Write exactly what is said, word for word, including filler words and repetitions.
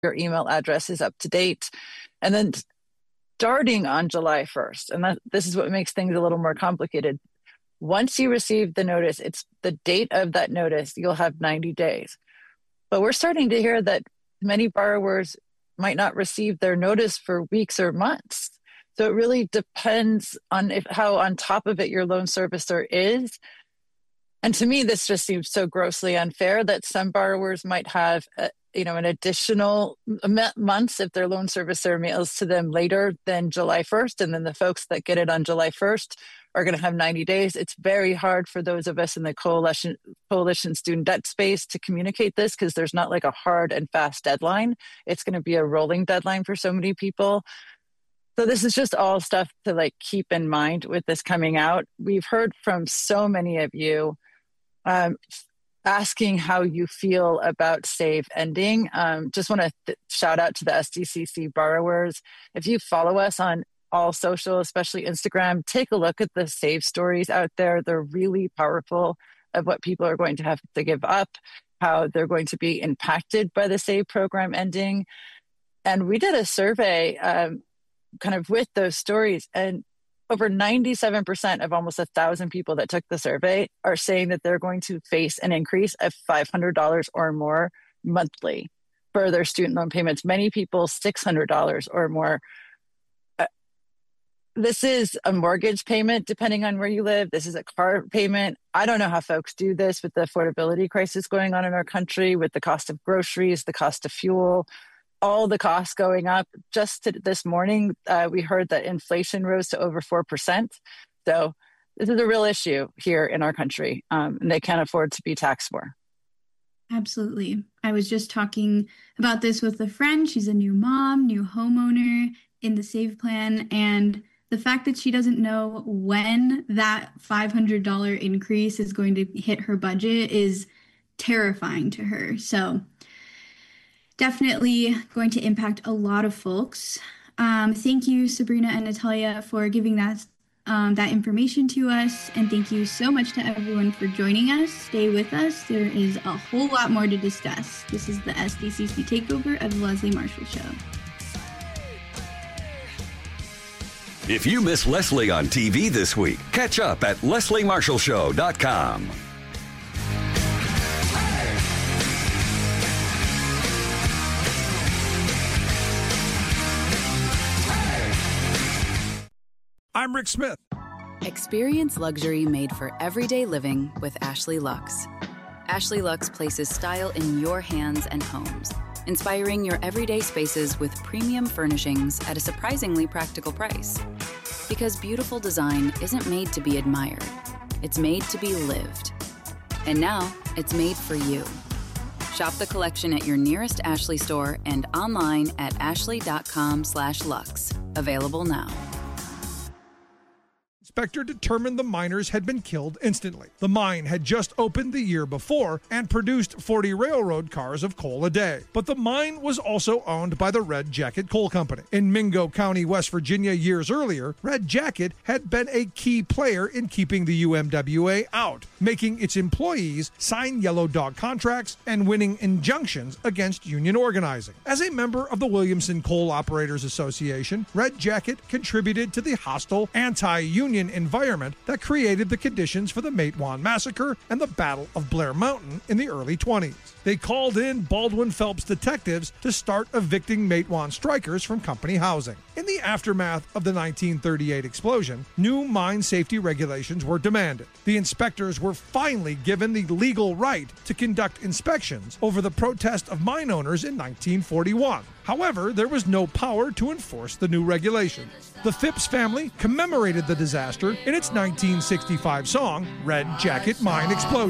your email address is up to date. And then starting on July first, and that, this is what makes things a little more complicated. Once you receive the notice, it's the date of that notice, you'll have ninety days. But we're starting to hear that many borrowers might not receive their notice for weeks or months. So it really depends on if, how on top of it your loan servicer is. And to me, this just seems so grossly unfair that some borrowers might have a, you know, an additional months if their loan servicer mails to them later than July first. And then the folks that get it on July first are going to have ninety days. It's very hard for those of us in the coalition, coalition student debt space to communicate this because there's not like a hard and fast deadline. It's going to be a rolling deadline for so many people. So this is just all stuff to like keep in mind with this coming out. We've heard from so many of you um, asking how you feel about SAVE ending. Um, just want to th- shout out to the S D C C borrowers. If you follow us on all social, especially Instagram, take a look at the SAVE stories out there. They're really powerful of what people are going to have to give up, how they're going to be impacted by the SAVE program ending. And we did a survey um, kind of with those stories, and over ninety-seven percent of almost a thousand people that took the survey are saying that they're going to face an increase of five hundred dollars or more monthly for their student loan payments. Many people, six hundred dollars or more. Uh, this is a mortgage payment, depending on where you live. This is a car payment. I don't know how folks do this with the affordability crisis going on in our country, with the cost of groceries, the cost of fuel, all the costs going up. Just to, this morning, uh, we heard that inflation rose to over four percent. So this is a real issue here in our country, um, and they can't afford to be taxed more. Absolutely. I was just talking about this with a friend. She's a new mom, new homeowner in the SAVE plan, and the fact that she doesn't know when that five hundred dollars increase is going to hit her budget is terrifying to her. So definitely going to impact a lot of folks. Um, thank you, Sabrina and Natalia, for giving that um, that information to us. And thank you so much to everyone for joining us. Stay with us. There is a whole lot more to discuss. This is the S D C C Takeover of the Leslie Marshall Show. If you miss Leslie on T V this week, catch up at leslie marshall show dot com. I'm Rick Smith. Experience luxury made for everyday living with Ashley Luxe. Ashley Luxe places style in your hands and homes, inspiring your everyday spaces with premium furnishings at a surprisingly practical price. Because beautiful design isn't made to be admired, it's made to be lived. And now, it's made for you. Shop the collection at your nearest Ashley store and online at ashley.com slash luxe. Available now. Inspector determined the miners had been killed instantly. The mine had just opened the year before and produced forty railroad cars of coal a day. But the mine was also owned by the Red Jacket Coal Company. In Mingo County, West Virginia, years earlier, Red Jacket had been a key player in keeping the U M W A out, making its employees sign yellow dog contracts and winning injunctions against union organizing. As a member of the Williamson Coal Operators Association, Red Jacket contributed to the hostile anti-union environment that created the conditions for the Matewan Massacre and the Battle of Blair Mountain in the early twenties. They called in Baldwin Phelps detectives to start evicting Matewan strikers from company housing. In the aftermath of the nineteen thirty-eight explosion, new mine safety regulations were demanded. The inspectors were finally given the legal right to conduct inspections over the protest of mine owners in nineteen forty-one. However, there was no power to enforce the new regulations. The Phipps family commemorated the disaster in its nineteen sixty-five song, Red Jacket Mine Explosion.